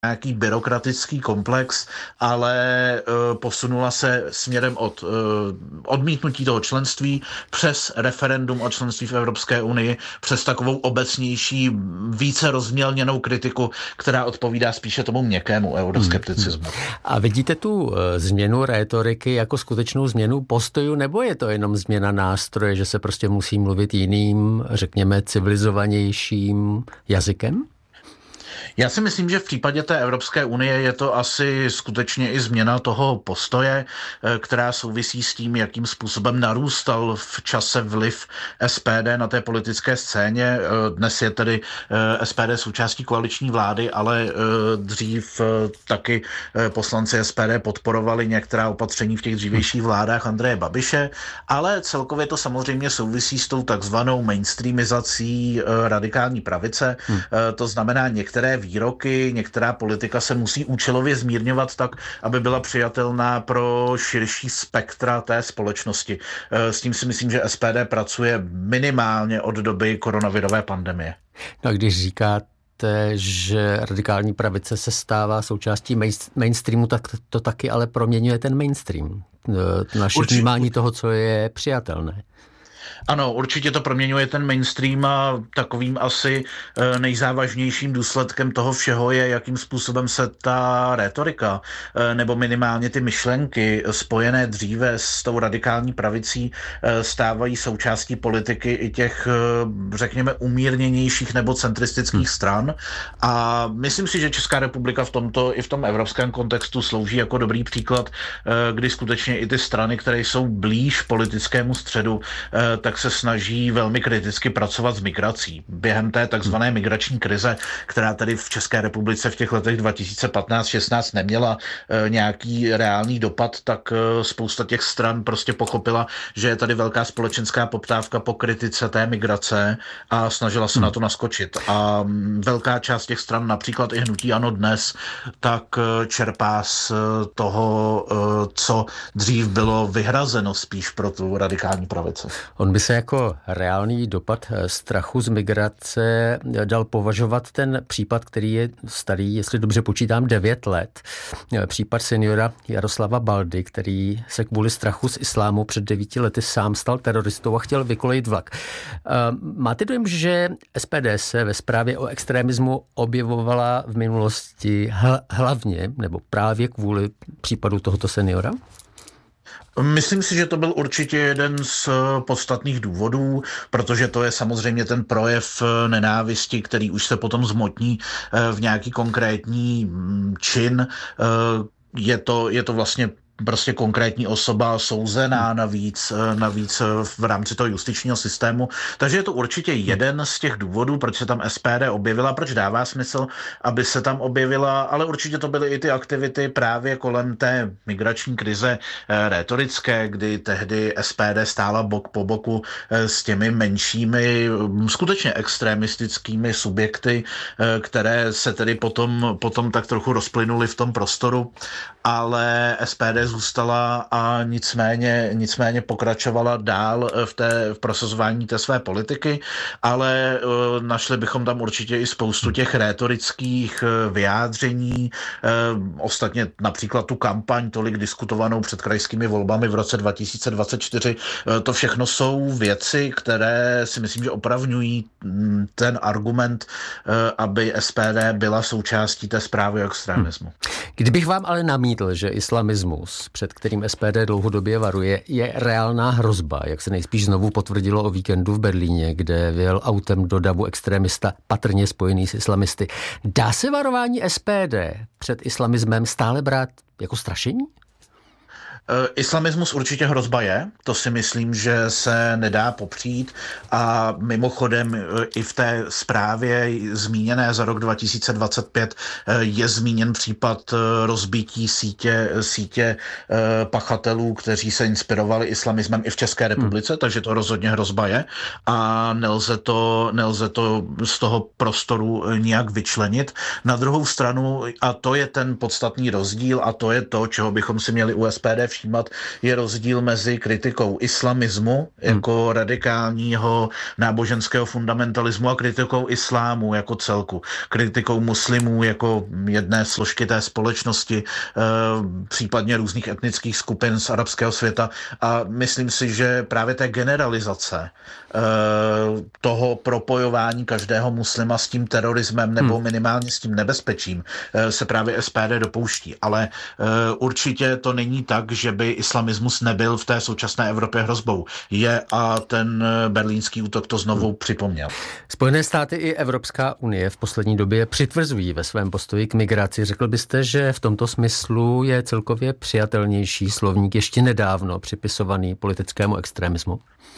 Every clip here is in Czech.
nějaký byrokratický komplex, ale posunula se směrem od odmítnutí toho členství přes referendum o členství v Evropské unii, přes takovou obecnější, více rozmělněnou kritiku, která odpovídá spíše tomu měkkému euroskepticismu. A vidíte tu změnu rétoriky jako skutečnou změnu postojů, nebo je to jenom změna nástroje, že se prostě musí mluvit jiným, řekněme, civilizovanějším jazykem? Já si myslím, že v případě té Evropské unie je to asi skutečně i změna toho postoje, která souvisí s tím, jakým způsobem narůstal v čase vliv SPD na té politické scéně. Dnes je tedy SPD součástí koaliční vlády, ale dřív taky poslanci SPD podporovali některá opatření v těch dřívějších vládách Andreje Babiše, ale celkově to samozřejmě souvisí s tou takzvanou mainstreamizací radikální pravice. To znamená, některé výroky, některá politika se musí účelově zmírňovat tak, aby byla přijatelná pro širší spektra té společnosti. S tím si myslím, že SPD pracuje minimálně od doby koronavirové pandemie. No a když říkáte, že radikální pravice se stává součástí mainstreamu, tak to taky ale proměňuje ten mainstream. Naše vnímání toho, co je přijatelné. Ano, určitě to proměňuje ten mainstream a takovým asi nejzávažnějším důsledkem toho všeho je, jakým způsobem se ta rétorika nebo minimálně ty myšlenky spojené dříve s tou radikální pravicí stávají součástí politiky i těch, řekněme, umírněnějších nebo centristických stran. A myslím si, že Česká republika v tomto i v tom evropském kontextu slouží jako dobrý příklad, kdy skutečně i ty strany, které jsou blíž politickému středu, tak se snaží velmi kriticky pracovat s migrací. Během té takzvané migrační krize, která tady v České republice v těch letech 2015-16 neměla nějaký reálný dopad, tak spousta těch stran prostě pochopila, že je tady velká společenská poptávka po kritice té migrace a snažila se na to naskočit. A velká část těch stran, například i hnutí ANO dnes, tak čerpá z toho, co dřív bylo vyhrazeno spíš pro tu radikální pravici. On by se jako reálný dopad strachu z migrace dal považovat ten případ, který je starý, jestli dobře počítám, 9 let. Případ seniora Jaroslava Baldy, který se kvůli strachu z islámu před 9 lety sám stal teroristou a chtěl vykolejit vlak. Máte dojem, že SPD se ve zprávě o extremismu objevovala v minulosti hlavně nebo právě kvůli případu tohoto seniora? Myslím si, že to byl určitě jeden z podstatných důvodů, protože to je samozřejmě ten projev nenávisti, který už se potom zmotní v nějaký konkrétní čin. Je to vlastně prostě konkrétní osoba souzená navíc v rámci toho justičního systému. Takže je to určitě jeden z těch důvodů, proč se tam SPD objevila, proč dává smysl, aby se tam objevila, ale určitě to byly i ty aktivity právě kolem té migrační krize rétorické, kdy tehdy SPD stála bok po boku s těmi menšími, skutečně extremistickými subjekty, které se tedy potom tak trochu rozplynuly v tom prostoru, ale SPD zůstala a nicméně pokračovala dál v prosazování té své politiky, ale našli bychom tam určitě i spoustu těch rétorických vyjádření, ostatně například tu kampaň tolik diskutovanou před krajskými volbami v roce 2024. To všechno jsou věci, které si myslím, že opravňují ten argument, aby SPD byla součástí té zprávy o extremismu. Kdybych vám ale namítl, že islamismus, před kterým SPD dlouhodobě varuje, je reálná hrozba, jak se nejspíš znovu potvrdilo o víkendu v Berlíně, kde vyjel autem do davu extremista patrně spojený s islamisty. Dá se varování SPD před islamismem stále brát jako strašení? Islamismus určitě hrozba je, to si myslím, že se nedá popřít a mimochodem i v té zprávě zmíněné za rok 2025 je zmíněn případ rozbití sítě pachatelů, kteří se inspirovali islamismem i v České republice, takže to rozhodně hrozba je a nelze to z toho prostoru nijak vyčlenit. Na druhou stranu, a to je ten podstatný rozdíl a to je to, čeho bychom si měli u SPD všímat, všímat, je rozdíl mezi kritikou islamismu jako radikálního náboženského fundamentalismu a kritikou islámu jako celku. Kritikou muslimů jako jedné složky té společnosti, případně různých etnických skupin z arabského světa. A myslím si, že právě té generalizace toho propojování každého muslima s tím terorismem nebo minimálně s tím nebezpečím se právě SPD dopouští. Ale určitě to není tak, že by islamismus nebyl v té současné Evropě hrozbou. Je a ten berlínský útok to znovu připomněl. Spojené státy i Evropská unie v poslední době přitvrzují ve svém postoji k migraci. Řekl byste, že v tomto smyslu je celkově přijatelnější slovník ještě nedávno připisovaný politickému extremismu?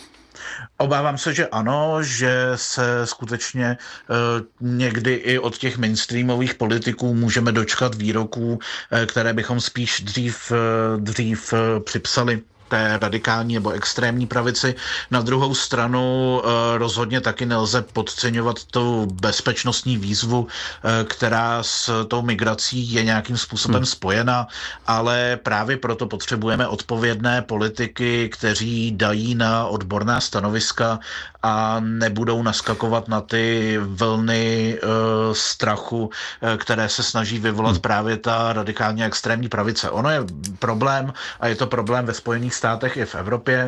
Obávám se, že ano, že se skutečně někdy i od těch mainstreamových politiků můžeme dočkat výroků, které bychom spíš dřív připsali té radikální nebo extrémní pravici. Na druhou stranu rozhodně taky nelze podceňovat tu bezpečnostní výzvu, která s tou migrací je nějakým způsobem spojena, ale právě proto potřebujeme odpovědné politiky, kteří dají na odborná stanoviska a nebudou naskakovat na ty vlny strachu, které se snaží vyvolat právě ta radikálně extrémní pravice. Ono je problém, a je to problém ve Spojených státech i v Evropě,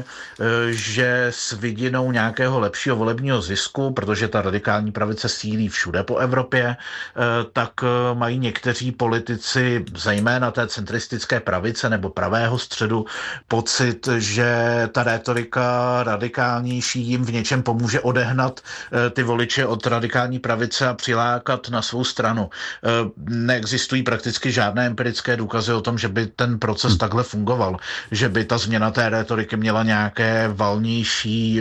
že s vidinou nějakého lepšího volebního zisku, protože ta radikální pravice sílí všude po Evropě, tak mají někteří politici, zejména té centristické pravice nebo pravého středu, pocit, že ta rétorika radikálnější jim v něčem pomůže odehnat ty voliče od radikální pravice a přilákat na svou stranu. Neexistují prakticky žádné empirické důkazy o tom, že by ten proces takhle fungoval, že by ta změna té rétoriky měla nějaké valnější,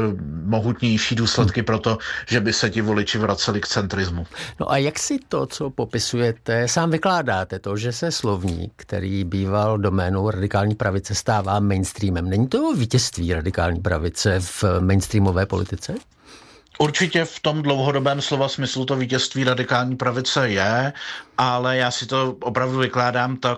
mohutnější důsledky pro to, že by se ti voliči vraceli k centrismu. No a jak si to, co popisujete, sám vykládáte, to, že se slovník, který býval doménou radikální pravice, stává mainstreamem? Není to vítězství radikální pravice v mainstreamové politice? Určitě v tom dlouhodobém slova smyslu to vítězství radikální pravice je, ale já si to opravdu vykládám tak,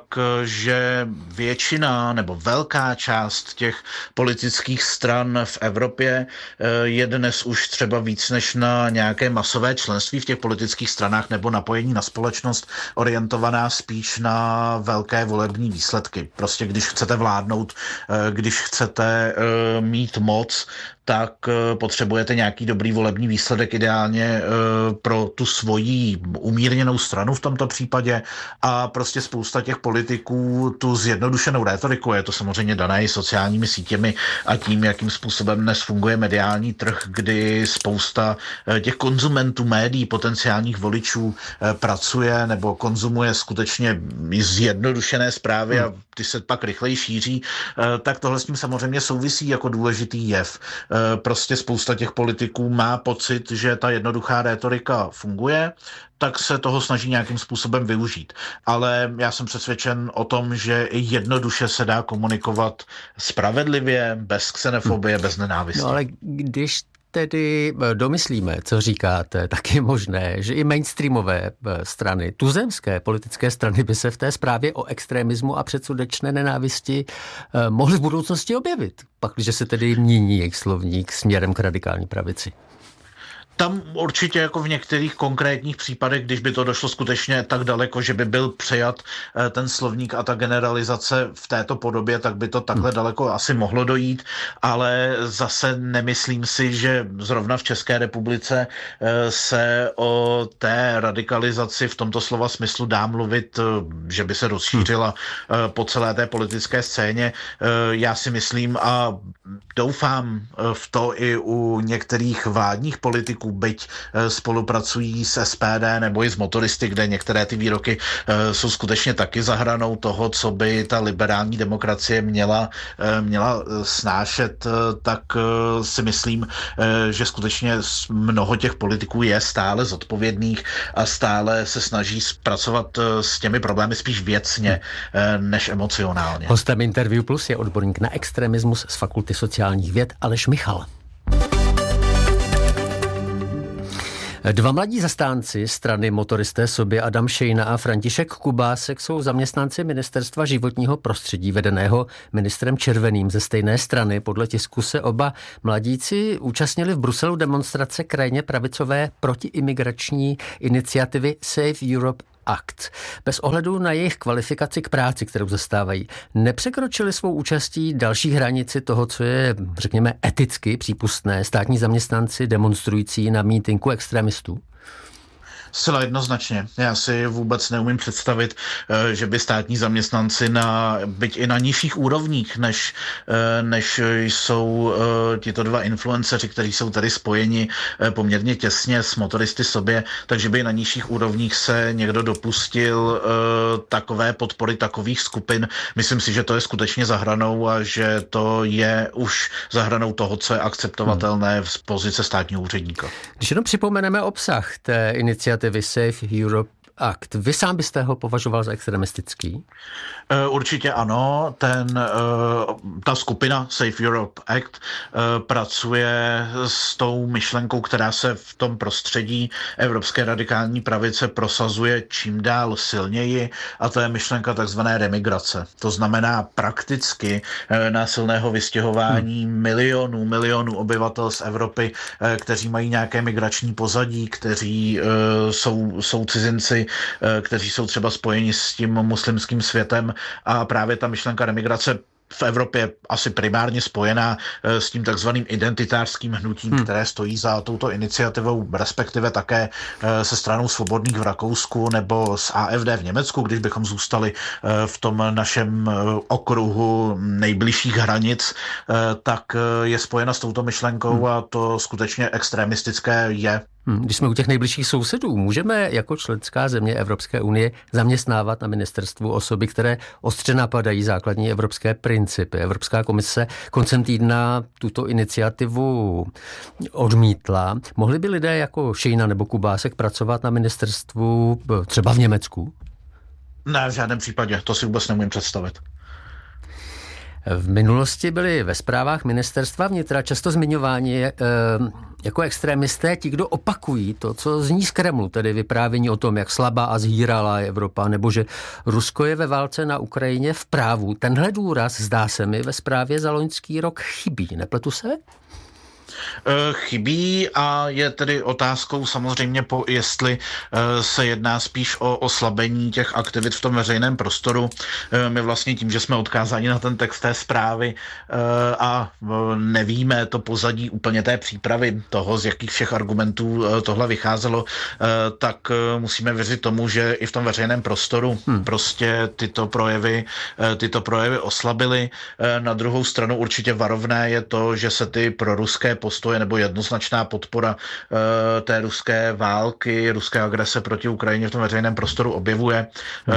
že většina nebo velká část těch politických stran v Evropě je dnes už třeba víc než na nějaké masové členství v těch politických stranách nebo napojení na společnost orientovaná spíš na velké volební výsledky. Prostě když chcete vládnout, když chcete mít moc, tak potřebujete nějaký dobrý volební výsledek, ideálně pro tu svoji umírněnou stranu v tomto případě, a prostě spousta těch politiků tu zjednodušenou rétoriku, je to samozřejmě dané i sociálními sítěmi a tím, jakým způsobem dnes funguje mediální trh, kdy spousta těch konzumentů médií, potenciálních voličů pracuje nebo konzumuje skutečně zjednodušené zprávy a ty se pak rychleji šíří, tak tohle s tím samozřejmě souvisí jako důležitý jev. Prostě spousta těch politiků má pocit, že ta jednoduchá rétorika funguje, tak se toho snaží nějakým způsobem využít. Ale já jsem přesvědčen o tom, že i jednoduše se dá komunikovat spravedlivě, bez xenofobie, bez nenávisti. No ale když tedy domyslíme, co říkáte, tak je možné, že i mainstreamové strany, tuzemské politické strany by se v té zprávě o extremismu a předsudečné nenávisti mohly v budoucnosti objevit, pakliže se tedy mění jejich slovník směrem k radikální pravici. Tam určitě jako v některých konkrétních případech, když by to došlo skutečně tak daleko, že by byl přijat ten slovník a ta generalizace v této podobě, tak by to takhle daleko asi mohlo dojít, ale zase nemyslím si, že zrovna v České republice se o té radikalizaci v tomto slova smyslu dá mluvit, že by se rozšířila po celé té politické scéně. Já si myslím a doufám v to i u některých vládních politiků, byť spolupracují s SPD nebo i s motoristy, kde některé ty výroky jsou skutečně taky za hranou toho, co by ta liberální demokracie měla snášet, tak si myslím, že skutečně mnoho těch politiků je stále zodpovědných a stále se snaží pracovat s těmi problémy spíš věcně než emocionálně. Hostem Interview Plus je odborník na extremismus z Fakulty sociálních věd Aleš Michal. Dva mladí zastánci strany Motoristé sobě, Adam Šejna a František Kubásek, jsou zaměstnanci Ministerstva životního prostředí vedeného ministrem Červeným ze stejné strany. Podle tisku se oba mladíci účastnili v Bruselu demonstrace krajně pravicové protiimigrační iniciativy Save Europe Act. Bez ohledu na jejich kvalifikaci k práci, kterou zastávají, nepřekročili svou účastí další hranici toho, co je, řekněme, eticky přípustné, státní zaměstnanci demonstrující na mítinku extremistů? Zcela jednoznačně. Já si vůbec neumím představit, že by státní zaměstnanci byť i na nižších úrovních, než jsou tito dva influenceři, kteří jsou tady spojeni poměrně těsně s Motoristy sobě, takže by na nižších úrovních se někdo dopustil takové podpory takových skupin. Myslím si, že to je skutečně za hranou a že to je už za hranou toho, co je akceptovatelné z pozice státního úředníka. Když jenom připomeneme obsah té iniciativy Save Europe Act, vy sám byste ho považoval za extremistický? Určitě ano. Ta skupina Save Europe Act pracuje s tou myšlenkou, která se v tom prostředí evropské radikální pravice prosazuje čím dál silněji, a to je myšlenka takzvané remigrace. To znamená prakticky násilného vystěhování milionů obyvatel z Evropy, kteří mají nějaké migrační pozadí, kteří jsou cizinci, kteří jsou třeba spojeni s tím muslimským světem, a právě ta myšlenka remigrace v Evropě asi primárně spojená s tím takzvaným identitářským hnutím, které stojí za touto iniciativou, respektive také se stranou svobodných v Rakousku nebo s AfD v Německu, když bychom zůstali v tom našem okruhu nejbližších hranic, tak je spojena s touto myšlenkou a to skutečně extremistické je. Když jsme u těch nejbližších sousedů, můžeme jako členská země Evropské unie zaměstnávat na ministerstvu osoby, které ostře napadají základní evropské principy. Evropská komise koncem týdna tuto iniciativu odmítla. Mohli by lidé jako Šejna nebo Kubásek pracovat na ministerstvu třeba v Německu? Ne, v žádném případě. To si vůbec nemůžu představit. V minulosti byli ve zprávách ministerstva vnitra často zmiňováni jako extremisté ti, kdo opakují to, co zní z Kremlu, tedy vyprávění o tom, jak slabá a zhýralá je Evropa, nebo že Rusko je ve válce na Ukrajině v právu. Tenhle důraz, zdá se mi, ve zprávě za loňský rok chybí. Nepletu se? Chybí a je tedy otázkou samozřejmě, jestli se jedná spíš o oslabení těch aktivit v tom veřejném prostoru. My vlastně tím, že jsme odkázáni na ten text té zprávy a nevíme to pozadí úplně té přípravy toho, z jakých všech argumentů tohle vycházelo, tak musíme věřit tomu, že i v tom veřejném prostoru prostě tyto projevy oslabily. Na druhou stranu určitě varovné je to, že se ty proruské postoje nebo jednoznačná podpora té ruské války, ruské agrese proti Ukrajině v tom veřejném prostoru objevuje.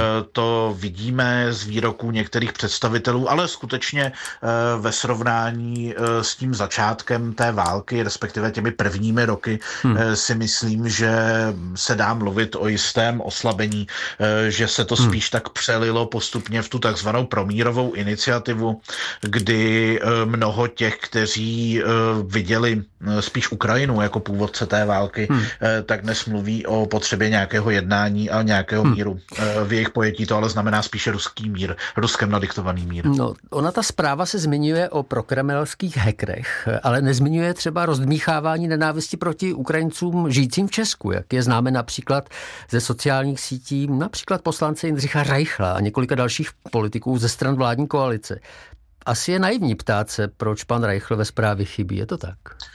To vidíme z výroků některých představitelů, ale skutečně ve srovnání s tím začátkem té války, respektive těmi prvními roky, si myslím, že se dá mluvit o jistém oslabení, že se to spíš tak přelilo postupně v tu takzvanou promírovou iniciativu, kdy mnoho těch, kteří viděli spíš Ukrajinu jako původce té války, tak dnes mluví o potřebě nějakého jednání a nějakého míru. V jejich pojetí to ale znamená spíše ruský mír, Ruskem nadiktovaný mír. No, ona ta zpráva se zmiňuje o prokremelských hackerech, ale nezmiňuje třeba rozdmíchávání nenávisti proti Ukrajincům žijícím v Česku, jak je známe například ze sociálních sítí, například poslance Jindřicha Reichla a několika dalších politiků ze stran vládní koalice. Asi je naivní ptát se, proč pan Reichl ve zprávě chybí, je to tak?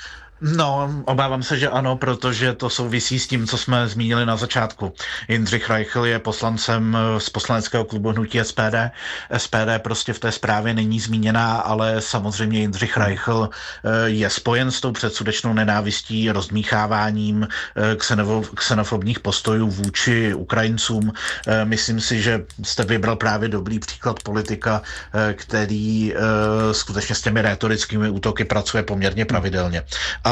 No, obávám se, že ano, protože to souvisí s tím, co jsme zmínili na začátku. Jindřich Reichl je poslancem z poslaneckého klubu hnutí SPD. SPD prostě v té zprávě není zmíněná, ale samozřejmě Jindřich Reichl je spojen s tou předsudečnou nenávistí, rozdmícháváním xenofobních postojů vůči Ukrajincům. Myslím si, že jste vybral právě dobrý příklad politika, který skutečně s těmi rétorickými útoky pracuje poměrně pravidelně. A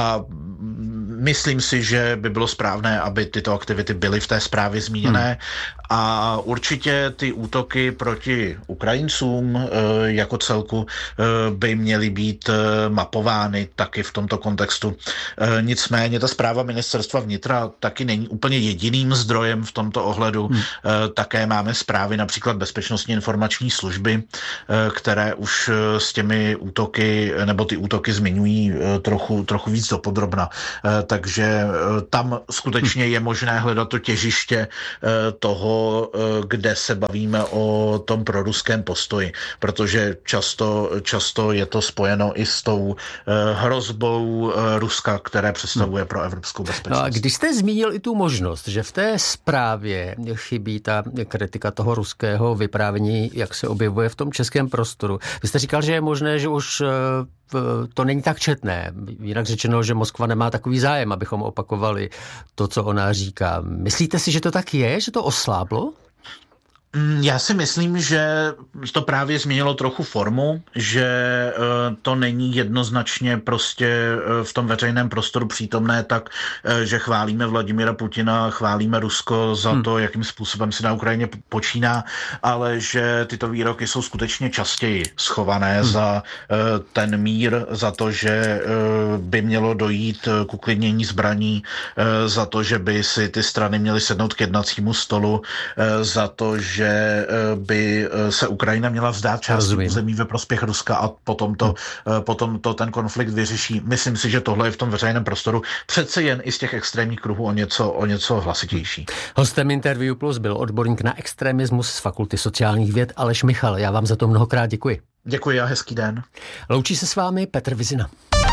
A myslím si, že by bylo správné, aby tyto aktivity byly v té zprávě zmíněné. A určitě ty útoky proti Ukrajincům jako celku by měly být mapovány taky v tomto kontextu. Nicméně ta zpráva ministerstva vnitra taky není úplně jediným zdrojem v tomto ohledu. Také máme zprávy například Bezpečnostní informační služby, které už s těmi útoky nebo ty útoky zmiňují trochu víc dopodrobna. Takže tam skutečně je možné hledat to těžiště toho, kde se bavíme o tom proruském postoji, protože často je to spojeno i s tou hrozbou Ruska, které představuje pro evropskou bezpečnost. No a když jste zmínil i tu možnost, že v té zprávě chybí ta kritika toho ruského vyprávění, jak se objevuje v tom českém prostoru. Vy jste říkal, že je možné, že už to není tak četné. Jinak řečeno, že Moskva nemá takový zájem, abychom opakovali to, co ona říká. Myslíte si, že to tak je, že to osláblo? Já si myslím, že to právě změnilo trochu formu, že to není jednoznačně prostě v tom veřejném prostoru přítomné tak, že chválíme Vladimira Putina, chválíme Rusko za to, jakým způsobem si na Ukrajině počíná, ale že tyto výroky jsou skutečně častěji schované za ten mír, za to, že by mělo dojít k uklidnění zbraní, za to, že by si ty strany měly sednout k jednacímu stolu, za to, že by se Ukrajina měla vzdát část území ve prospěch Ruska a potom to ten konflikt vyřeší. Myslím si, že tohle je v tom veřejném prostoru přece jen i z těch extrémních kruhů o něco hlasitější. Hostem Interview Plus byl odborník na extremismus z Fakulty sociálních věd Aleš Michal. Já vám za to mnohokrát děkuji. Děkuji a hezký den. Loučí se s vámi Petr Vizina.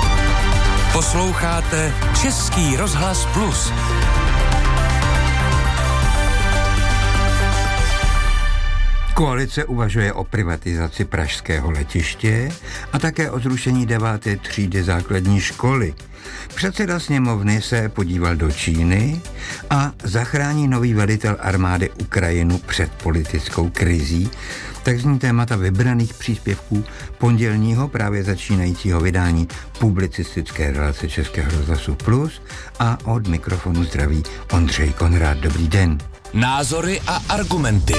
Posloucháte Český rozhlas Plus. Koalice uvažuje o privatizaci pražského letiště a také o zrušení 9. třídy základní školy. Předseda sněmovny se podíval do Číny a zachrání nový velitel armády Ukrajinu před politickou krizí. Tak zní témata vybraných příspěvků pondělního právě začínajícího vydání publicistické relace Českého rozhlasu Plus a od mikrofonu zdraví Ondřej Konrád. Dobrý den. Názory a argumenty.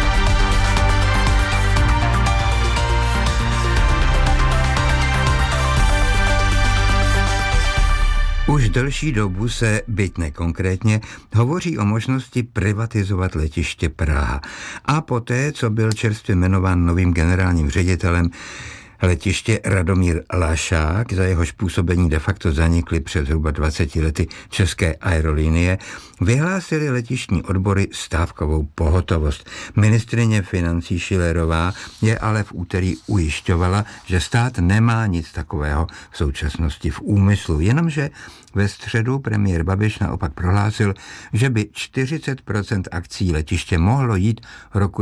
Už delší dobu se, byť nekonkrétně, hovoří o možnosti privatizovat letiště Praha. A poté, co byl čerstvě jmenován novým generálním ředitelem letiště Radomír Lašák, za jehož působení de facto zanikly před zhruba 20 lety české aerolinie, vyhlásili letištní odbory stávkovou pohotovost. Ministryně financí Schillerová je ale v úterý ujišťovala, že stát nemá nic takového v současnosti v úmyslu, jenomže ve středu premiér Babiš naopak prohlásil, že by 40% akcí letiště mohlo jít roku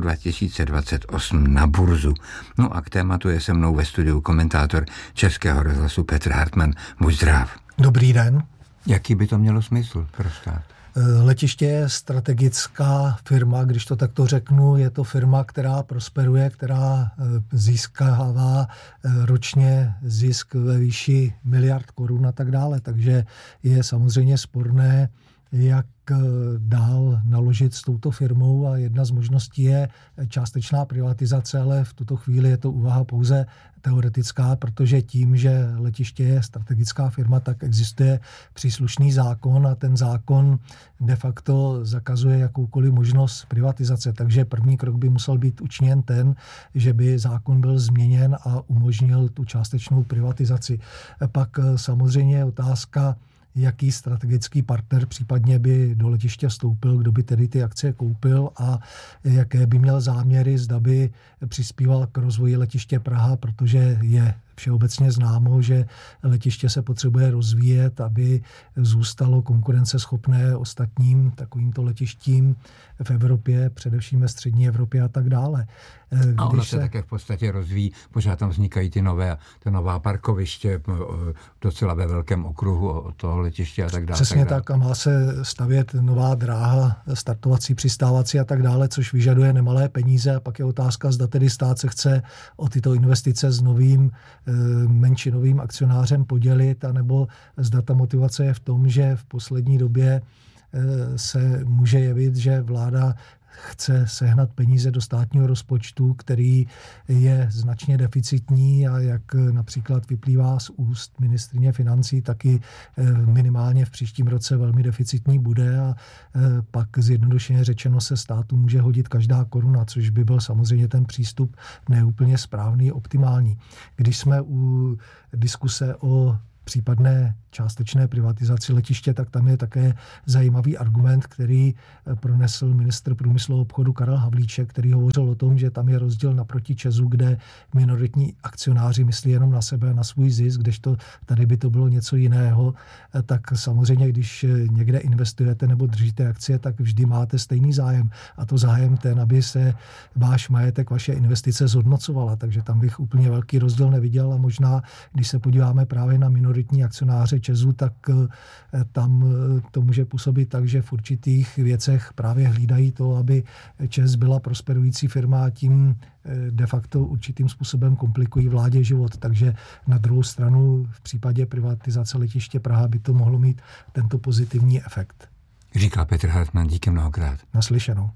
2028 na burzu. No a k tématu je se mnou ve studiu komentátor Českého rozhlasu Petr Hartmann. Buď zdrav. Dobrý den. Jaký by to mělo smysl pro stát? Letiště je strategická firma, když to takto řeknu, je to firma, která prosperuje, která získává ročně zisk ve výši miliard korun a tak dále. Takže je samozřejmě sporné, jak dál naložit s touto firmou a jedna z možností je částečná privatizace, ale v tuto chvíli je to úvaha pouze teoretická, protože tím, že letiště je strategická firma, tak existuje příslušný zákon a ten zákon de facto zakazuje jakoukoliv možnost privatizace. Takže první krok by musel být učiněn ten, že by zákon byl změněn a umožnil tu částečnou privatizaci. Pak samozřejmě je otázka, jaký strategický partner případně by do letiště vstoupil, kdo by tedy ty akcie koupil a jaké by měl záměry, zda by přispíval k rozvoji letiště Praha, protože je všeobecně známo, že letiště se potřebuje rozvíjet, aby zůstalo konkurenceschopné ostatním takovýmto letištím v Evropě, především ve střední Evropě a tak dále. A ono se také v podstatě rozvíjí, pořád tam vznikají ty nová parkoviště docela ve velkém okruhu od toho letiště a tak dále. Přesně tak, a má se stavět nová dráha, startovací, přistávací a tak dále, což vyžaduje nemalé peníze, a pak je otázka, zda tedy stát se chce o tyto investice s novým menšinovým akcionářem podělit, anebo zda ta motivace je v tom, že v poslední době se může jevit, že vláda chce sehnat peníze do státního rozpočtu, který je značně deficitní, a jak například vyplývá z úst ministryně financí, taky minimálně v příštím roce velmi deficitní bude, a pak zjednodušeně řečeno se státu může hodit každá koruna, což by byl samozřejmě ten přístup neúplně správný, optimální. Když jsme u diskuse o případné částečné privatizaci letiště, tak tam je také zajímavý argument, který pronesl ministr průmyslu a obchodu Karel Havlíček, který hovořil o tom, že tam je rozdíl naproti ČEZu, kde minoritní akcionáři myslí jenom na sebe a na svůj zisk, kdežto tady by to bylo něco jiného. Tak samozřejmě, když někde investujete nebo držíte akcie, tak vždy máte stejný zájem, a to zájem ten, aby se váš majetek, vaše investice zhodnocovala. Takže tam bych úplně velký rozdíl neviděl, a možná, když se podíváme právě na minoritní akcionáře ČEZu, tak tam to může působit tak, že v určitých věcech právě hlídají to, aby ČEZ byla prosperující firma, a tím de facto určitým způsobem komplikují vládě život. Takže na druhou stranu v případě privatizace letiště Praha by to mohlo mít tento pozitivní efekt. Říká Petr Hartmann, díky mnohokrát. Naslyšenou.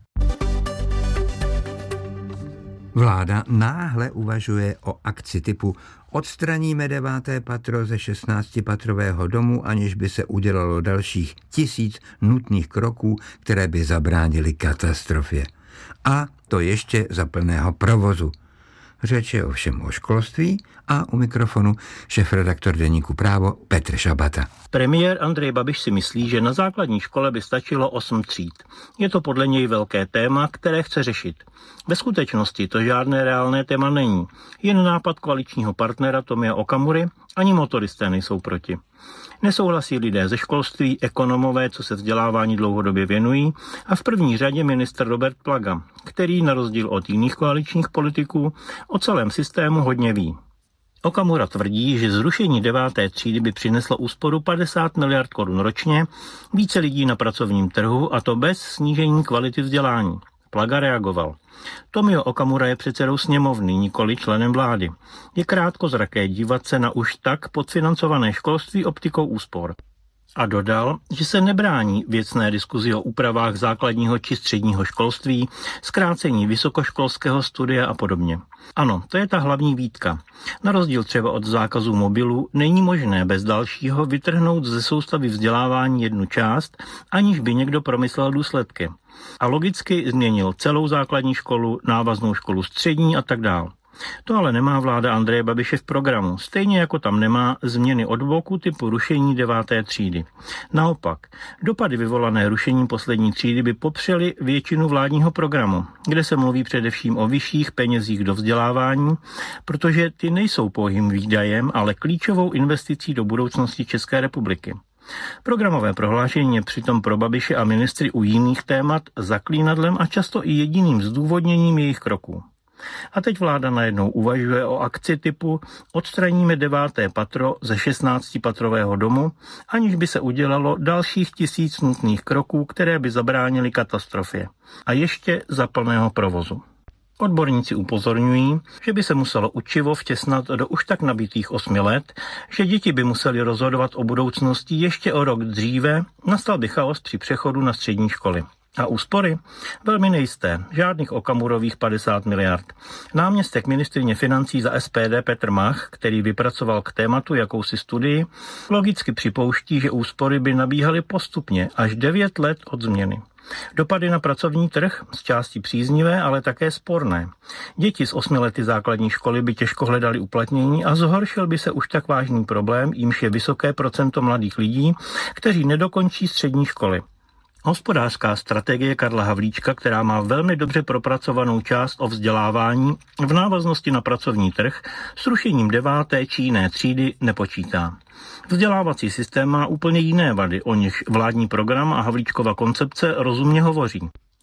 Vláda náhle uvažuje o akci typu odstraníme 9. patro ze 16-patrového domu, aniž by se udělalo dalších 1000 nutných kroků, které by zabránily katastrofě. A to ještě za plného provozu. Řeč je ovšem o školství, a u mikrofonu šéfredaktor deníku Právo Petr Šabata. Premiér Andrej Babiš si myslí, že na základní škole by stačilo 8 tříd. Je to podle něj velké téma, které chce řešit. Ve skutečnosti to žádné reálné téma není. Jen nápad koaličního partnera Tomia Okamury, ani motoristé nejsou proti. Nesouhlasí lidé ze školství, ekonomové, co se vzdělávání dlouhodobě věnují, a v první řadě ministr Robert Plaga, který na rozdíl od jiných koaličních politiků o celém systému hodně ví. Okamura tvrdí, že zrušení 9. třídy by přineslo úsporu 50 miliard korun ročně, více lidí na pracovním trhu, a to bez snížení kvality vzdělání. Plaga reagoval. Tomio Okamura je předsedou sněmovny, nikoli členem vlády. Je krátkozraké dívat se na už tak podfinancované školství optikou úspor. A dodal, že se nebrání věcné diskuzi o úpravách základního či středního školství, zkrácení vysokoškolského studia a podobně. Ano, to je ta hlavní výtka. Na rozdíl třeba od zákazu mobilů není možné bez dalšího vytrhnout ze soustavy vzdělávání jednu část, aniž by někdo promyslel důsledky. A logicky změnil celou základní školu, návaznou školu střední a tak dále. To ale nemá vláda Andreje Babiše v programu, stejně jako tam nemá změny od boku typu rušení 9. třídy. Naopak, dopady vyvolané rušením poslední třídy by popřely většinu vládního programu, kde se mluví především o vyšších penězích do vzdělávání, protože ty nejsou pouhým výdajem, ale klíčovou investicí do budoucnosti České republiky. Programové prohlášení je přitom pro Babiše a ministry u jiných témat zaklínadlem a často i jediným zdůvodněním jejich kroků. A teď vláda najednou uvažuje o akci typu odstraníme 9. patro ze 16-patrového domu, aniž by se udělalo dalších 1000 nutných kroků, které by zabránily katastrofě. A ještě za plného provozu. Odborníci upozorňují, že by se muselo učivo vtěsnat do už tak nabitých 8 let, že děti by museli rozhodovat o budoucnosti ještě o rok dříve, nastal by chaos při přechodu na střední školy. A úspory? Velmi nejisté, žádných Okamurových 50 miliard. Náměstek ministryně financí za SPD Petr Mach, který vypracoval k tématu jakousi studii, logicky připouští, že úspory by nabíhaly postupně až 9 let od změny. Dopady na pracovní trh, z části příznivé, ale také sporné. Děti z 8 lety základní školy by těžko hledali uplatnění a zhoršil by se už tak vážný problém, jímž je vysoké procento mladých lidí, kteří nedokončí střední školy. Hospodářská strategie Karla Havlíčka, která má velmi dobře propracovanou část o vzdělávání v návaznosti na pracovní trh, s rušením 9. či jiné třídy nepočítá. Vzdělávací systém má úplně jiné vady, o nichž vládní program a Havlíčkova koncepce rozumně hovoří.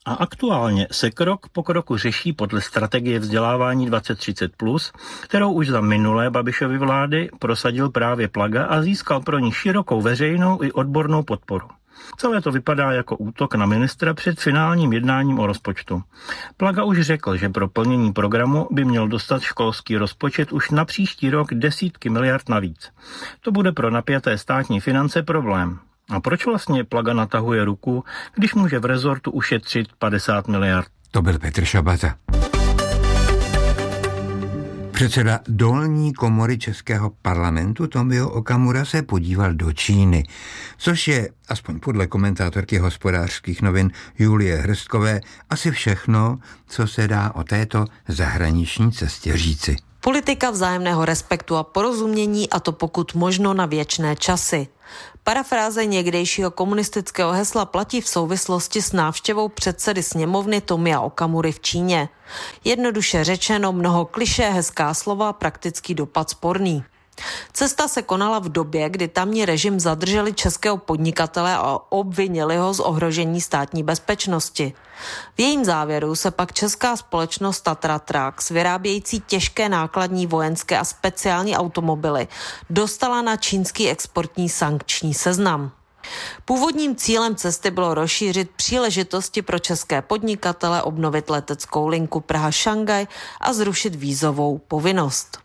A aktuálně se krok po kroku řeší podle strategie vzdělávání 2030+, kterou už za minulé Babišovy vlády prosadil právě Plaga a získal pro ní širokou veřejnou i odbornou podporu. Celé to vypadá jako útok na ministra před finálním jednáním o rozpočtu. Plaga už řekl, že pro plnění programu by měl dostat školský rozpočet už na příští rok desítky miliard navíc. To bude pro napjaté státní finance problém. A proč vlastně Plaga natahuje ruku, když může v rezortu ušetřit 50 miliard? To byl Petr Šabata. Předseda dolní komory Českého parlamentu Tomio Okamura se podíval do Číny, což je, aspoň podle komentátorky Hospodářských novin Julie Hrstkové, asi všechno, co se dá o této zahraniční cestě říci. Politika vzájemného respektu a porozumění, a to pokud možno na věčné časy. Parafráze někdejšího komunistického hesla platí v souvislosti s návštěvou předsedy sněmovny Tomia Okamury v Číně. Jednoduše řečeno, mnoho klišé, hezká slova, praktický dopad sporný. Cesta se konala v době, kdy tamní režim zadrželi českého podnikatele a obvinili ho z ohrožení státní bezpečnosti. V jejím závěru se pak česká společnost Tatra Trucks, vyrábějící těžké nákladní vojenské a speciální automobily, dostala na čínský exportní sankční seznam. Původním cílem cesty bylo rozšířit příležitosti pro české podnikatele, obnovit leteckou linku Praha-Šangaj a zrušit vízovou povinnost.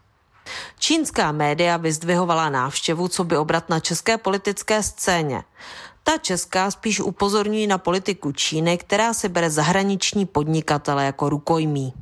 Čínská média vyzdvihovala návštěvu coby obrat na české politické scéně. Ta česká spíš upozorňují na politiku Číny, která si bere zahraniční podnikatele jako rukojmí.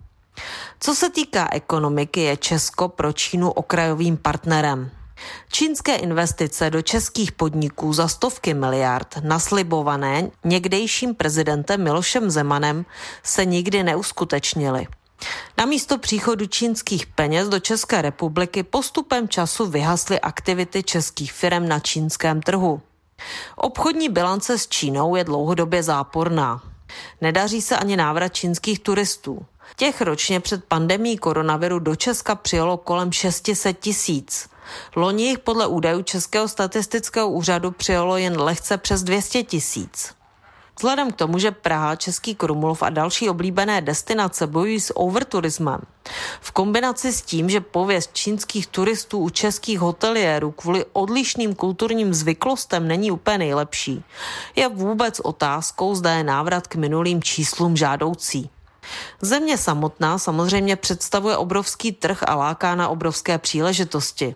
Co se týká ekonomiky, je Česko pro Čínu okrajovým partnerem. Čínské investice do českých podniků za stovky miliard, naslibované někdejším prezidentem Milošem Zemanem, se nikdy neuskutečnily. Namísto příchodu čínských peněz do České republiky postupem času vyhasly aktivity českých firem na čínském trhu. Obchodní bilance s Čínou je dlouhodobě záporná. Nedaří se ani návrat čínských turistů. Těch ročně před pandemií koronaviru do Česka přijelo kolem 600 000. Loni jich podle údajů Českého statistického úřadu přijelo jen lehce přes 200 000. Vzhledem k tomu, že Praha, Český Krumlov a další oblíbené destinace bojují s overturismem, v kombinaci s tím, že pověst čínských turistů u českých hoteliérů kvůli odlišným kulturním zvyklostem není úplně nejlepší, je vůbec otázkou, zda je návrat k minulým číslům žádoucí. Země samotná samozřejmě představuje obrovský trh a láká na obrovské příležitosti.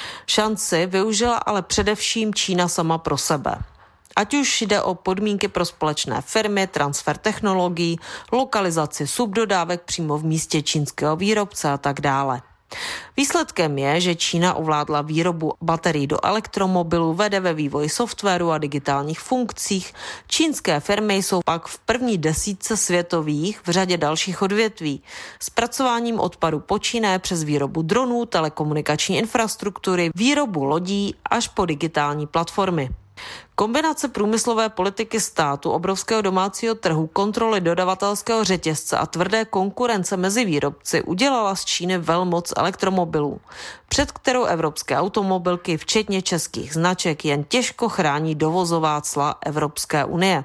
Šanci využila ale především Čína sama pro sebe. Ať už jde o podmínky pro společné firmy, transfer technologií, lokalizaci subdodávek přímo v místě čínského výrobce a tak dále. Výsledkem je, že Čína ovládla výrobu baterií do elektromobilů, vede ve vývoji softwaru a digitálních funkcích. Čínské firmy jsou pak v první desítce světových v řadě dalších odvětví. Zpracováním odpadu počínaje přes výrobu dronů, telekomunikační infrastruktury, výrobu lodí až po digitální platformy. Kombinace průmyslové politiky státu, obrovského domácího trhu, kontroly dodavatelského řetězce a tvrdé konkurence mezi výrobci udělala z Číny velmoc elektromobilů, před kterou evropské automobilky, včetně českých značek, jen těžko chrání dovozová cla Evropské unie.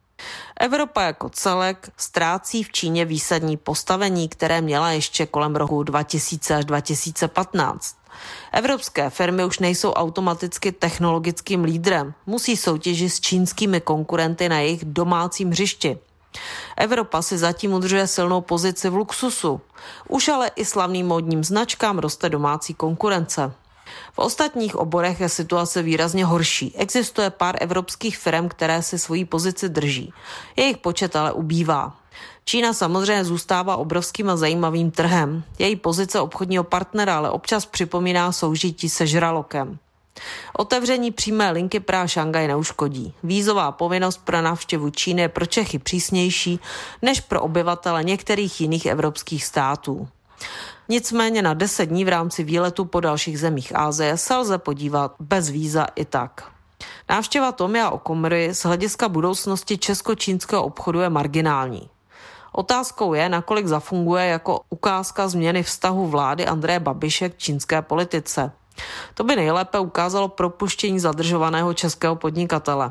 Evropa jako celek ztrácí v Číně výsadní postavení, které měla ještě kolem roku 2000 až 2015. Evropské firmy už nejsou automaticky technologickým lídrem, musí soutěžit s čínskými konkurenty na jejich domácím hřišti. Evropa si zatím udržuje silnou pozici v luxusu, už ale i slavným módním značkám roste domácí konkurence. V ostatních oborech je situace výrazně horší. Existuje pár evropských firm, které si svoji pozici drží. Jejich počet ale ubývá. Čína samozřejmě zůstává obrovským a zajímavým trhem. Její pozice obchodního partnera ale občas připomíná soužití se žralokem. Otevření přímé linky Praha-Šangaj neuškodí. Vízová povinnost pro návštěvu Číny je pro Čechy přísnější než pro obyvatele některých jiných evropských států. Nicméně na 10 dní v rámci výletu po dalších zemích Asie se lze podívat bez víza i tak. Návštěva Tomia Okamury z hlediska budoucnosti česko-čínského obchodu je marginální. Otázkou je, nakolik zafunguje jako ukázka změny vztahu vlády Andreje Babiše k čínské politice. To by nejlépe ukázalo propuštění zadržovaného českého podnikatele.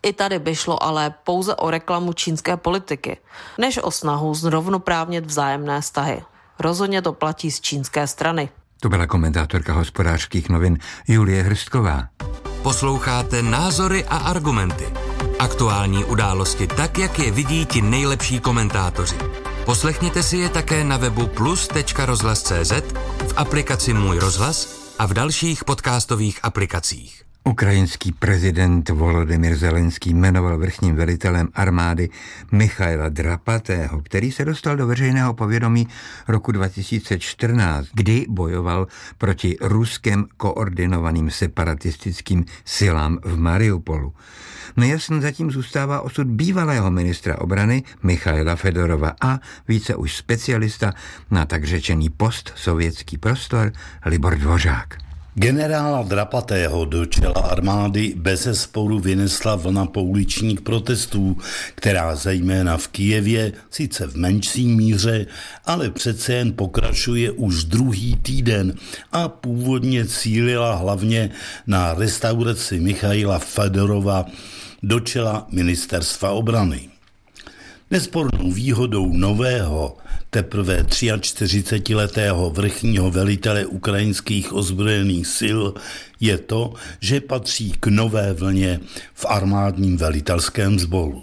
I tady by šlo ale pouze o reklamu čínské politiky, než o snahu zrovnoprávnit vzájemné vztahy. Rozhodně to platí z čínské strany. To byla komentátorka Hospodářských novin Julie Hrstková. Posloucháte Názory a argumenty. Aktuální události tak, jak je vidí ti nejlepší komentátoři. Poslechněte si je také na webu plus.rozhlas.cz, v aplikaci Můj rozhlas a v dalších podcastových aplikacích. Ukrajinský prezident Volodymyr Zelenský jmenoval vrchním velitelem armády Michaila Drapatého, který se dostal do veřejného povědomí roku 2014, kdy bojoval proti ruským koordinovaným separatistickým silám v Mariupolu. Nejasný zatím zůstává osud bývalého ministra obrany Michaila Fedorova a více už specialista na tak řečený postsovětský prostor Libor Dvořák. Generála Drapatého do čela armády bezesporu vynesla vlna pouličních protestů, která zejména v Kyjevě, sice v menší míře, ale přece jen pokračuje už druhý týden a původně cílila hlavně na restauraci Michaila Fedorova do čela ministerstva obrany. Nespornou výhodou nového, teprve 43letého vrchního velitele ukrajinských ozbrojených sil je to, že patří k nové vlně v armádním velitelském sboru.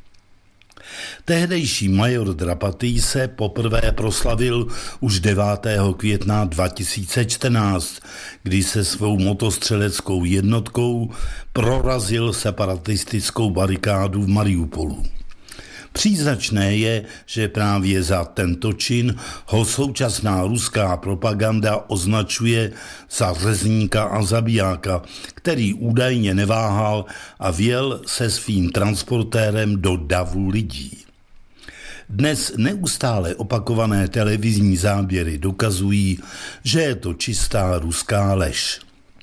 Tehdejší major Drapatý se poprvé proslavil už 9. května 2014, kdy se svou motostřeleckou jednotkou prorazil separatistickou barikádu v Mariupolu. Příznačné je, že právě za tento čin ho současná ruská propaganda označuje za řezníka a zabijáka, který údajně neváhal a vjel se svým transportérem do davu lidí. Dnes neustále opakované televizní záběry dokazují, že je to čistá ruská lež.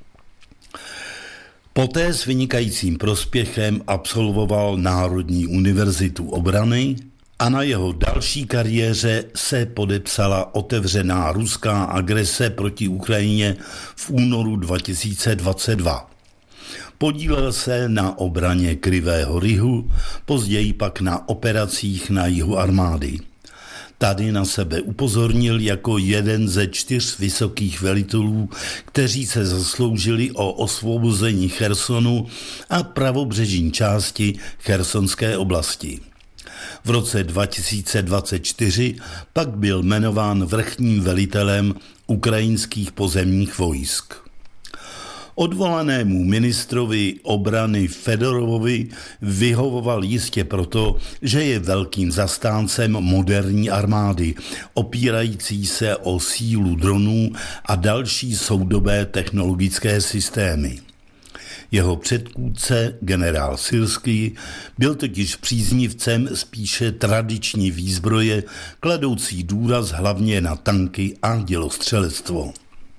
Poté s vynikajícím prospěchem absolvoval Národní univerzitu obrany a na jeho další kariéře se podepsala otevřená ruská agrese proti Ukrajině v únoru 2022. Podílel se na obraně Krivého Rihu, později pak na operacích na jihu armády. Tady na sebe upozornil jako jeden ze 4 vysokých velitelů, kteří se zasloužili o osvobození Chersonu a pravobřežní části chersonské oblasti. V roce 2024 pak byl jmenován vrchním velitelem ukrajinských pozemních vojsk. Odvolanému ministrovi obrany Fedorovovi vyhovoval jistě proto, že je velkým zastáncem moderní armády, opírající se o sílu dronů a další soudobé technologické systémy. Jeho předchůdce, generál Syrský, byl totiž příznivcem spíše tradiční výzbroje, kladoucí důraz hlavně na tanky a dělostřelectvo.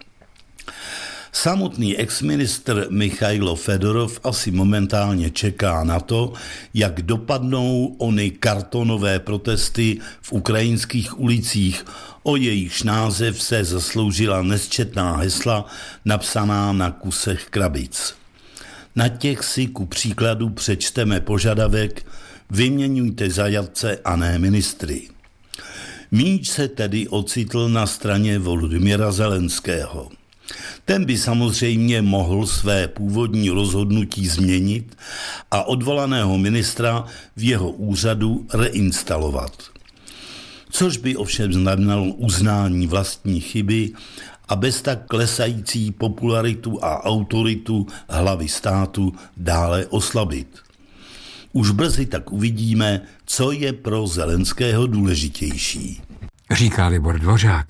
Samotný exministr Michailo Fedorov asi momentálně čeká na to, jak dopadnou ony kartonové protesty v ukrajinských ulicích, o jejichž název se zasloužila nesčetná hesla napsaná na kusech krabic. Na těch si ku příkladu přečteme požadavek: vyměňujte zajatce a ne ministry. Míč se tedy ocitl na straně Volodymyra Zelenského. Ten by samozřejmě mohl své původní rozhodnutí změnit a odvolaného ministra v jeho úřadu reinstalovat. Což by ovšem znamenalo uznání vlastní chyby a bez tak klesající popularitu a autoritu hlavy státu dále oslabit. Už brzy tak uvidíme, co je pro Zelenského důležitější. Říká Libor Dvořák.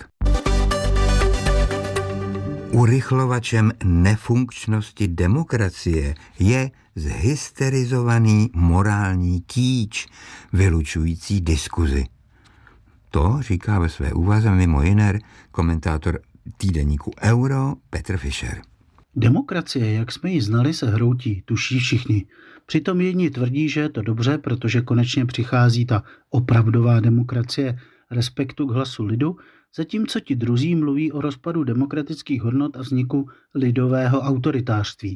Urychlovačem nefunkčnosti demokracie je zhysterizovaný morální kýč, vylučující diskuzi. To říká ve své úvaze mimo jiné komentátor týdeníku Euro Petr Fischer. Demokracie, jak jsme ji znali, se hroutí, tuší všichni. Přitom jedni tvrdí, že je to dobře, protože konečně přichází ta opravdová demokracie respektu k hlasu lidu, zatímco ti druzí mluví o rozpadu demokratických hodnot a vzniku lidového autoritářství.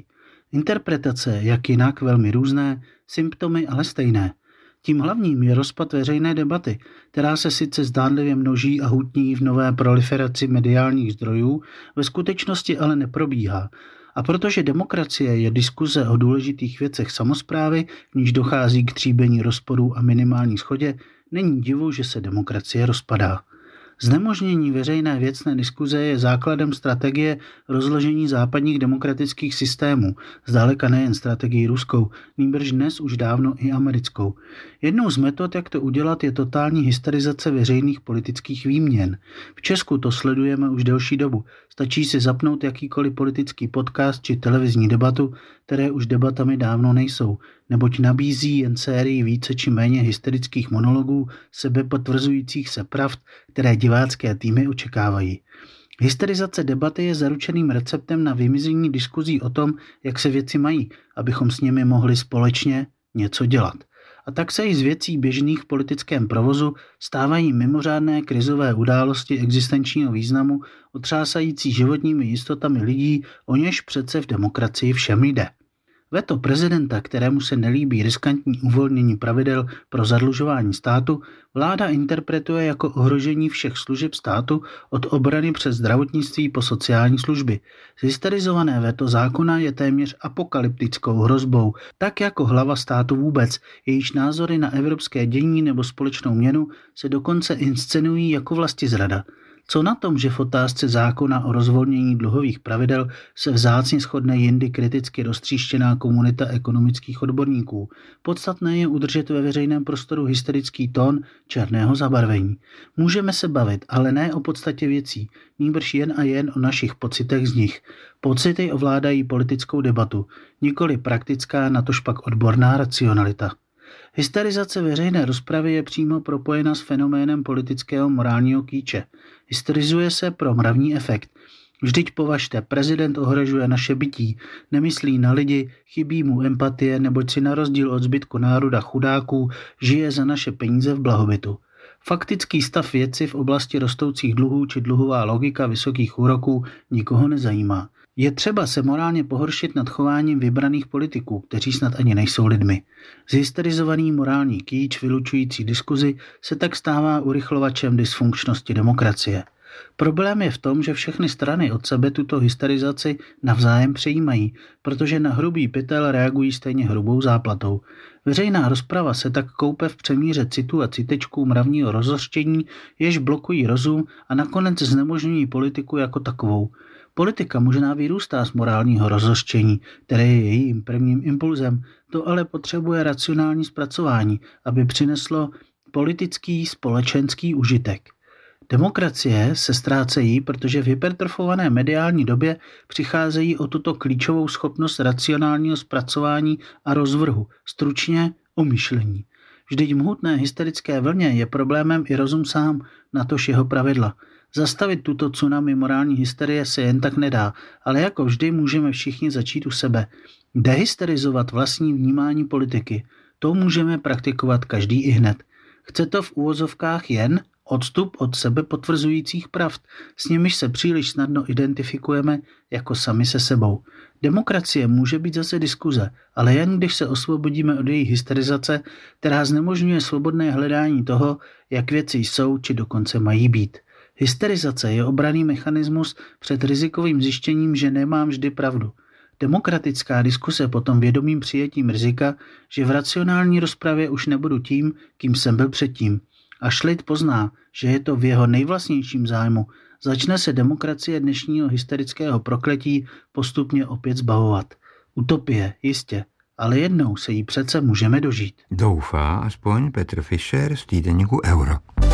Interpretace, jak jinak, velmi různé, symptomy ale stejné. Tím hlavním je rozpad veřejné debaty, která se sice zdánlivě množí a hutní v nové proliferaci mediálních zdrojů, ve skutečnosti ale neprobíhá. A protože demokracie je diskuze o důležitých věcech samosprávy, v níž dochází k tříbení rozporů a minimální shodě, není divu, že se demokracie rozpadá. Znemožnění veřejné věcné diskuze je základem strategie rozložení západních demokratických systémů, zdaleka nejen strategii ruskou, nýbrž dnes už dávno i americkou. Jednou z metod, jak to udělat, je totální hysterizace veřejných politických výměn. V Česku to sledujeme už delší dobu. Stačí si zapnout jakýkoliv politický podcast či televizní debatu, které už debatami dávno nejsou, neboť nabízí jen sérii více či méně hysterických monologů, sebepotvrzujících se pravd, které divácké týmy očekávají. Hysterizace debaty je zaručeným receptem na vymizení diskuzí o tom, jak se věci mají, abychom s nimi mohli společně něco dělat. A tak se i z věcí běžných v politickém provozu stávají mimořádné krizové události existenčního významu, otřásající životními jistotami lidí, o něž přece v demokracii všem jde. Veto prezidenta, kterému se nelíbí riskantní uvolnění pravidel pro zadlužování státu, vláda interpretuje jako ohrožení všech služeb státu od obrany přes zdravotnictví po sociální služby. Hysterizované veto zákona je téměř apokalyptickou hrozbou, tak jako hlava státu vůbec, jejíž názory na evropské dění nebo společnou měnu se dokonce inscenují jako vlastizrada. Co na tom, že v otázce zákona o rozvolnění dluhových pravidel se vzácně shodne jindy kriticky roztříštěná komunita ekonomických odborníků? Podstatné je udržet ve veřejném prostoru hysterický tón černého zabarvení. Můžeme se bavit, ale ne o podstatě věcí, nýbrž jen a jen o našich pocitech z nich. Pocity ovládají politickou debatu, nikoli praktická, natožpak odborná racionalita. Hysterizace veřejné rozpravy je přímo propojena s fenoménem politického morálního kýče. Hysterizuje se pro mravní efekt. Vždyť považte, prezident ohrožuje naše bytí, nemyslí na lidi, chybí mu empatie, neboť si na rozdíl od zbytku národa chudáků žije za naše peníze v blahobytu. Faktický stav věci v oblasti rostoucích dluhů či dluhová logika vysokých úroků nikoho nezajímá. Je třeba se morálně pohoršit nad chováním vybraných politiků, kteří snad ani nejsou lidmi. Zhysterizovaný morální kýč vylučující diskuzi se tak stává urychlovačem dysfunkčnosti demokracie. Problém je v tom, že všechny strany od sebe tuto hysterizaci navzájem přejímají, protože na hrubý pytel reagují stejně hrubou záplatou. Veřejná rozprava se tak koupe v přemíře citu a citečků mravního rozhořčení, jež blokují rozum a nakonec znemožňují politiku jako takovou. Politika možná vyrůstá z morálního rozhořčení, které je jejím prvním impulzem, to ale potřebuje racionální zpracování, aby přineslo politický společenský užitek. Demokracie se ztrácejí, protože v hypertrofované mediální době přicházejí o tuto klíčovou schopnost racionálního zpracování a rozvrhu, stručně o myšlení. Vždyť v mohutné hysterické vlně je problémem i rozum sám, natož jeho pravidla. Zastavit tuto tsunami morální hysterie se jen tak nedá, ale jako vždy můžeme všichni začít u sebe. Dehysterizovat vlastní vnímání politiky. To můžeme praktikovat každý i hned. Chce to v uvozovkách jen odstup od sebe potvrzujících pravd, s nimiž se příliš snadno identifikujeme jako sami se sebou. Demokracie může být zase diskuze, ale jen když se osvobodíme od její hysterizace, která znemožňuje svobodné hledání toho, jak věci jsou či dokonce mají být. Hysterizace je obranný mechanismus před rizikovým zjištěním, že nemám vždy pravdu. Demokratická diskuse potom vědomým přijetím rizika, že v racionální rozpravě už nebudu tím, kým jsem byl předtím. Až lid pozná, že je to v jeho nejvlastnějším zájmu, začne se demokracie dnešního hysterického prokletí postupně opět zbavovat. Utopie, jistě, ale jednou se jí přece můžeme dožít. Doufá aspoň Petr Fischer z týdeníku Euro.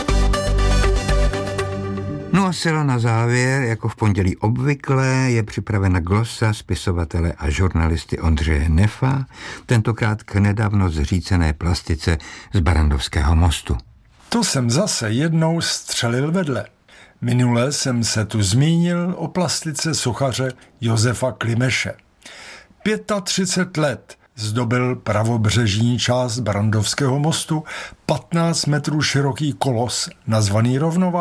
No a zcela na závěr, jako v pondělí obvykle, je připravena glosa spisovatele a žurnalisty Ondřeje Nefa, tentokrát k nedávno zřícené plastice z Barrandovského mostu. To jsem zase jednou střelil vedle. Minule jsem se tu zmínil o plastice sochaře Josefa Klimeše. 35 let zdobil pravobřežní část Barrandovského mostu 15 metrů široký kolos nazvaný Rovnováha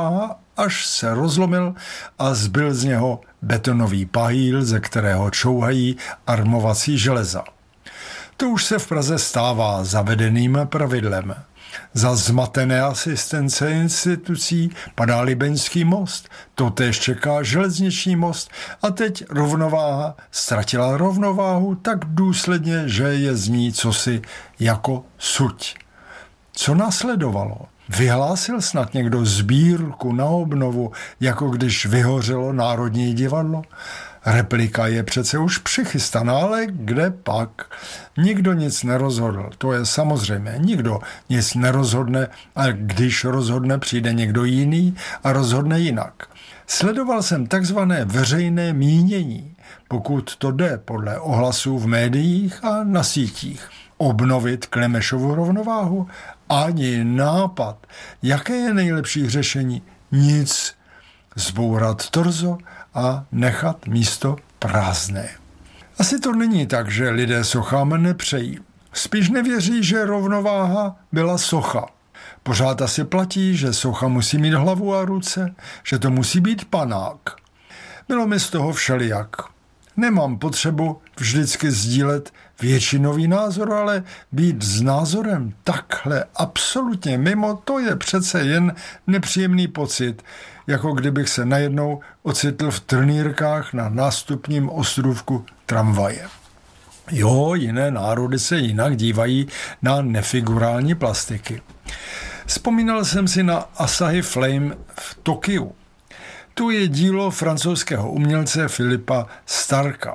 až se rozlomil a zbyl z něho betonový pahýl, ze kterého čouhají armovací železa. To už se v Praze stává zavedeným pravidlem. Za zmatené asistence institucí padá Libeňský most, totéž čeká železniční most a teď rovnováha ztratila rovnováhu tak důsledně, že je z ní cosi jako suť. Co následovalo? Vyhlásil snad někdo sbírku na obnovu, jako když vyhořelo Národní divadlo? Replika je přece už přichystaná, ale kde pak? Nikdo nic nerozhodl, to je samozřejmé. Nikdo nic nerozhodne, a když rozhodne, přijde někdo jiný a rozhodne jinak. Sledoval jsem takzvané veřejné mínění, pokud to jde podle ohlasů v médiích a na sítích. Obnovit Klimešovu rovnováhu? Ani nápad. Jaké je nejlepší řešení? Nic. Zbourat torzo a nechat místo prázdné. Asi to není tak, že lidé sochám nepřejí. Spíš nevěří, že rovnováha byla socha. Pořád asi platí, že socha musí mít hlavu a ruce, že to musí být panák. Bylo mi z toho všelijak. Nemám potřebu vždycky sdílet většinový názor, ale být s názorem takhle absolutně mimo, to je přece jen nepříjemný pocit, jako kdybych se najednou ocitl v trnírkách na nástupním ostrůvku tramvaje. Jo, jiné národy se jinak dívají na nefigurální plastiky. Vzpomínal jsem si na Asahi Flame v Tokiu. Tu je dílo francouzského umělce Philippa Starka.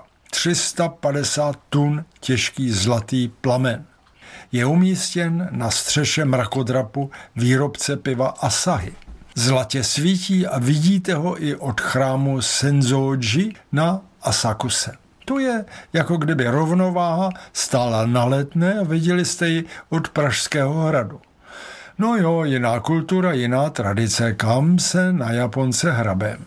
350 tun těžký zlatý plamen. Je umístěn na střeše mrakodrapu výrobce piva Asahi. Zlatě svítí a vidíte ho i od chrámu Senzoji na Asakuse. To je, jako kdyby rovnováha stála na Letné a viděli jste ji od Pražského hradu. No jo, jiná kultura, jiná tradice, kam se na Japonce hrabem.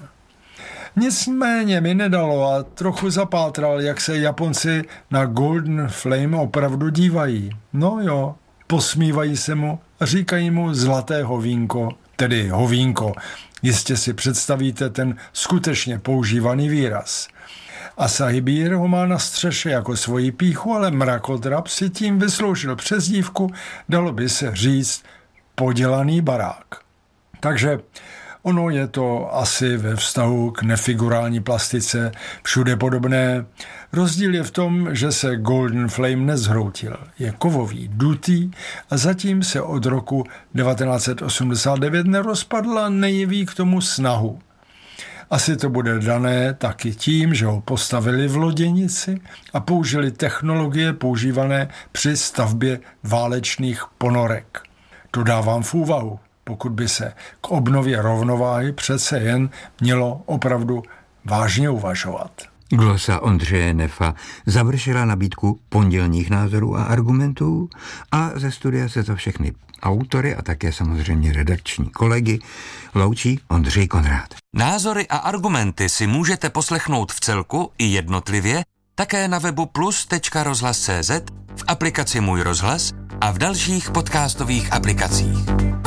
Nicméně mi nedalo a trochu zapátral, jak se Japonci na Golden Flame opravdu dívají. No jo, posmívají se mu a říkají mu zlaté hovínko, tedy hovínko. Jistě si představíte ten skutečně používaný výraz. Asahi Beer ho má na střeše jako svoji pýchu, ale mrakodrap si tím vysloužil přezdívku, dalo by se říct, podělaný barák. Takže ono je to asi ve vztahu k nefigurální plastice všude podobné. Rozdíl je v tom, že se Golden Flame nezhroutil. Je kovový, dutý a zatím se od roku 1989 nerozpadla, nejeví k tomu snahu. Asi to bude dané taky tím, že ho postavili v loděnici a použili technologie používané při stavbě válečných ponorek. To dávám v úvahu, pokud by se k obnově rovnováhy přece jen mělo opravdu vážně uvažovat. Glosa Ondřeje Nefa završila nabídku pondělních názorů a argumentů a ze studia se za všechny autory a také samozřejmě redakční kolegy loučí Ondřej Konrád. Názory a argumenty si můžete poslechnout v celku i jednotlivě také na webu plus.rozhlas.cz, v aplikaci Můj rozhlas a v dalších podcastových aplikacích.